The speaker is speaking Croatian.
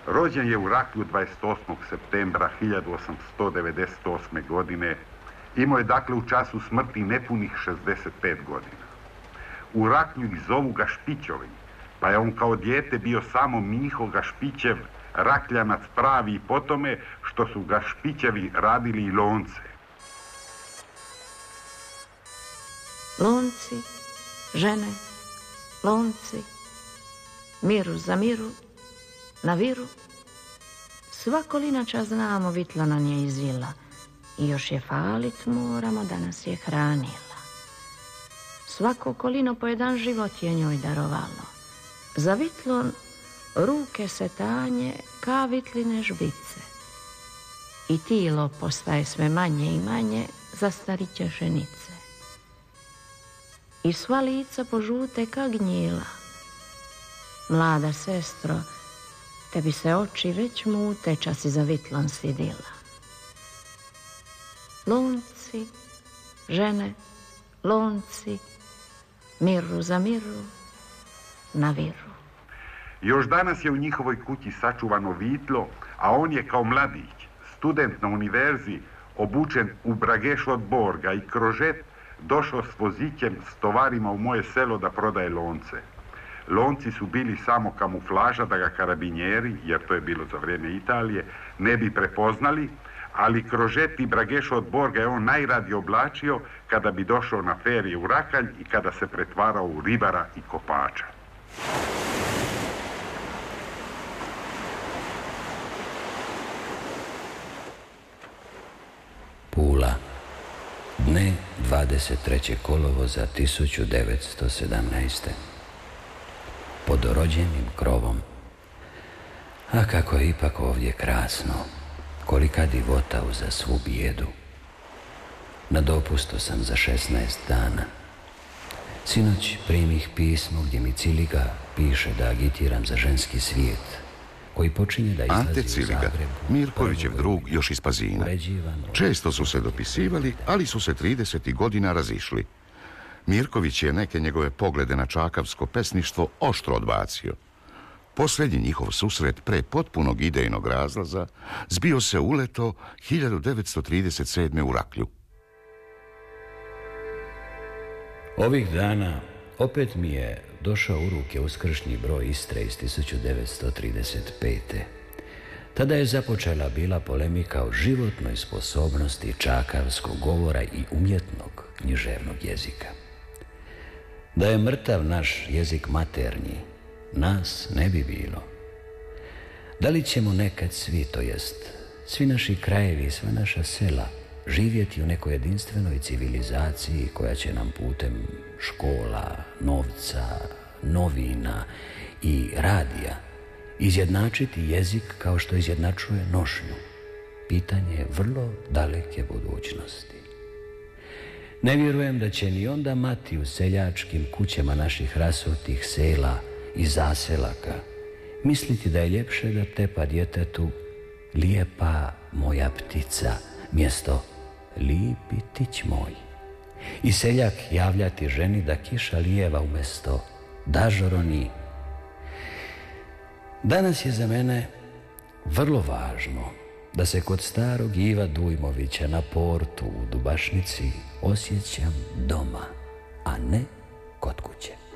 Rođen je u Raklju 28. septembra 1898. godine. Imao je dakle u času smrti nepunih 65 godina. U Raklju ih zovu Gašpićovi, pa je on kao dijete bio samo Miho Gašpićev, Rakljanac pravi i po tome što su Gašpićevi radili i lonce. Lonci, žene, lonci, miru za miru, na viru. Sva kolinača znamo vitla nam je izvila i još je falit moramo da nas je hranila. Svako kolino po jedan život je njoj darovalo. Za vitlon ruke se tanje ka vitline žbice i tilo postaje sve manje i manje za stariće šenice. I sva lica požute ka gnjila. Mlada sestro, tebi se oči već mute, čas si za vitlon sidila. Lonci, žene, lonci, miru za miru, na viru. Još danas je u njihovoj kući sačuvano vitlo, a on je kao mladić, student na univerziji, obučen u Bragešu od Borga i krožet, došao s vozićem s tovarima u moje selo da prodaje lonce. Lonci su bili samo kamuflaža da ga karabinjeri, jer to je bilo za vrijeme Italije, ne bi prepoznali, ali krožet i Bragešo od Borga je on najradije oblačio kada bi došao na ferije u Rakalj i kada se pretvarao u ribara i kopača. Pula, dne 23. kolovoza 1917. Pod rođenim krovom. A kako je ipak ovdje krasno, kolika divota uza svu bijedu. Na dopustu sam za 16 dana. Sinoć primih pismo gdje mi Ciliga piše da agitiram za ženski svijet, koji počinje da izlazi Ante u Ciliga, Zagrebu, Mirkovićev drug još iz Pazina. Često su se dopisivali, ali su se 30. godina razišli. Mirković je neke njegove poglede na čakavsko pesništvo oštro odbacio. Posljednji njihov susret pre potpunog idejnog razlaza zbio se uleto 1937. u Raklju. Ovih dana opet mi je došao u ruke uskršnji broj Istre iz 1935. Tada je započela bila polemika o životnoj sposobnosti čakavskog govora i umjetnog književnog jezika. Da je mrtav naš jezik maternji, nas ne bi bilo. Da li ćemo nekad svi, to jest svi naši krajevi i sva naša sela, živjeti u nekoj jedinstvenoj civilizaciji koja će nam putem škola, novca, novina i radija izjednačiti jezik kao što izjednačuje nošnju? Pitanje je vrlo daleke budućnosti. Ne vjerujem da će ni onda mati u seljačkim kućama naših rasutih sela i zaselaka misliti da je ljepše da tepa djetetu lijepa moja ptica mjesto lipi tić moj. I seljak javljati ženi da kiša lijeva umjesto da žoroni. Danas je za mene vrlo važno da se kod starog Iva Dujmovića na portu u Dubašnici osjećam doma, a ne kod kuće.